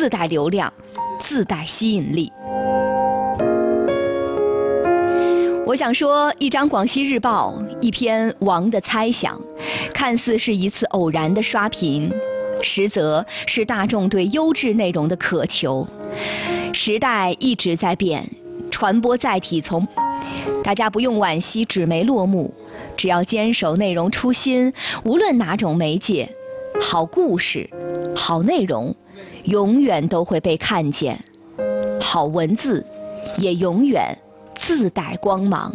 自带流量，自带吸引力。我想说，一张广西日报，一篇王的猜想，看似是一次偶然的刷屏，实则是大众对优质内容的渴求。时代一直在变，传播载体从，大家不用惋惜纸媒落幕，只要坚守内容初心，无论哪种媒介，好故事、好内容，永远都会被看见，好文字也永远自带光芒。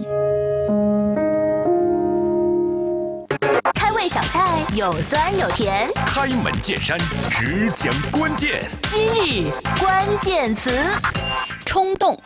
开胃小菜有酸有甜， 开门见山，只讲关键。 今日关键词： 冲动。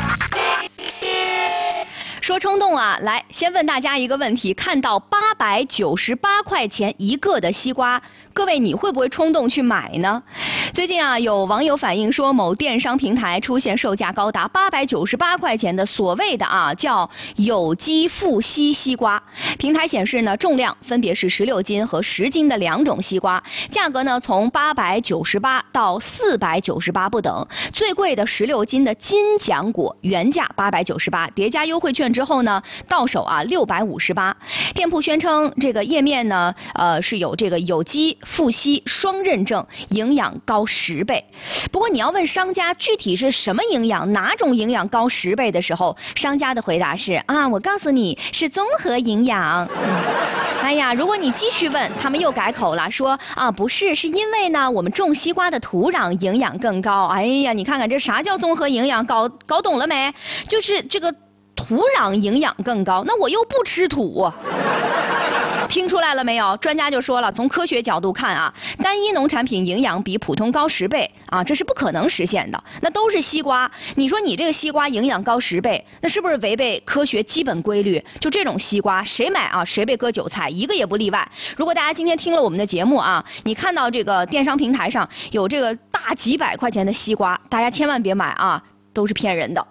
说冲动啊，来，先问大家一个问题：看到898块钱一个的西瓜，各位你会不会冲动去买呢？最近啊，有网友反映说，某电商平台出现售价高达898块钱的所谓的叫有机富硒西瓜。平台显示呢，重量分别是16斤和10斤的2种西瓜，价格呢从898到498不等。最贵的16斤的金奖果原价898，叠加优惠券之后呢，到手658。店铺宣称这个页面呢，是有这个有机富硒双认证，营养高10倍。不过你要问商家具体是什么营养，哪种营养高10倍的时候，商家的回答是我告诉你是综合营养。哎呀，如果你继续问，他们又改口了，说不是，是因为呢我们种西瓜的土壤营养更高。哎呀，你看看这啥叫综合营养，搞懂了没？就是这个土壤营养更高，那我又不吃土。听出来了没有？专家就说了，从科学角度看单一农产品营养比普通高10倍这是不可能实现的。那都是西瓜，你说你这个西瓜营养高10倍，那是不是违背科学基本规律？就这种西瓜，谁买谁被割韭菜，一个也不例外。如果大家今天听了我们的节目你看到这个电商平台上有这个大几百块钱的西瓜，大家千万别买都是骗人的。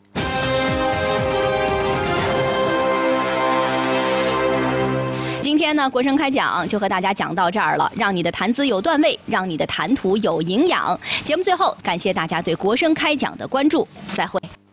今天呢，国声开讲就和大家讲到这儿了，让你的谈资有段位，让你的谈吐有营养。节目最后，感谢大家对国声开讲的关注，再会。